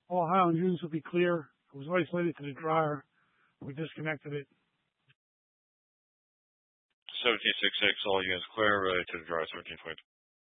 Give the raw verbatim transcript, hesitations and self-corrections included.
All Highland units will be clear. It was isolated to the dryer. We disconnected it. seventeen six six, all units clear, related to the dryer seventeen point